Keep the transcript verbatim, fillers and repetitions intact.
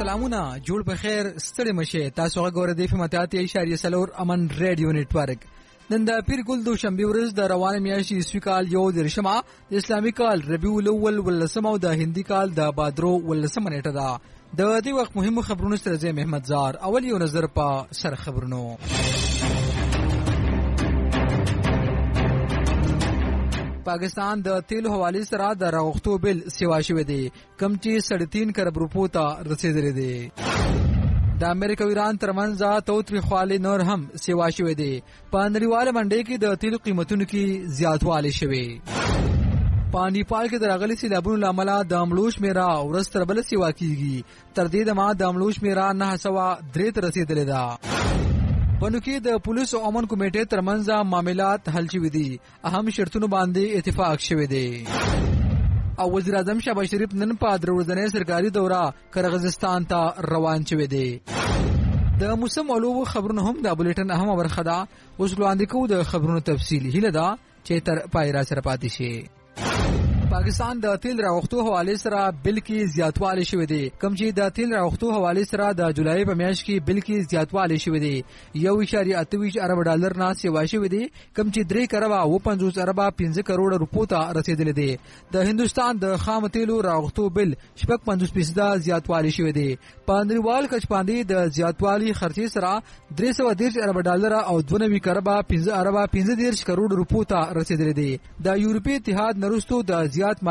سلامونه جوړ په خیر ستړي مشه تاسو غوړې د فماتات اشاریه سلور امن ریډیو نتورک نن د پیر ګل دو شنبه ورځ د روانه میاشتې اسوي کال یو درشمه د اسلامي کال ربیع الاول ولسم او د هندي کال د بادرو ولسم نیټه ده د دې وخت مهمو خبرونو سره زه محمد زار اول یو نظر په سر خبرونو پاکستان د تیل حواله سره د راغښتو بل سیوا شوی دی کم چې ساڑھے تین کروڑ روپو ته رسیدلی دی د امریکا ایران ترمنځ توتری خواله نور هم سیوا شوی دی په نړیواله منډي کې د تیل قیمتونو کې زیاتوالی شوی په نیپال کې د راغلي سیلابونو لامل د املوش میرا ورځ تر بل سیوا کیږي تر دې دمه د املوش میرا نه سوا درې ته رسیدلی ده پنو کې د پولیس او امن کمیټې ترمنځ معاملات حل شوي دي اهم شرطونو باندې اتفاق شوی دی او وزیر اعظم شهباز شریف نن په درې ورځنۍ سرکاري دوره قرغیزستان ته روان شوی دی د موسم علوم خبرونه هم د بولیټن اهم برخه ده اوس وړاندې کوو د خبرونو تفصیل هله ده چې تر پای را سره پاتې شي پاکستان د تیل راغښتو حواله سره بل کې زیاتوالی شوی دی کوم چې د تیل راغښتو حواله سره د جولای په میاشت کې بل کې زیاتوالی شوی دی یو اشاریه اته ویشت ارب ډالر نه سیوا شوی دی کوم چې درې کروڑه او پنځوس ارب پنځه کروڑ روپو ته رسیدلی دی د هندستان د خام تیلو راغښتو بل شپږ پنځوس فیصد زیاتوالی شوی دی په نړیوال کچ باندې د زیاتوالی خرچې سره درې سوه دېرش ارب ډالر او دوه نوي کروڑه پنځه ارب پنځه دېرش کروڑ روپو ته رسیدلی دی د یورپی اتحاد نرستو د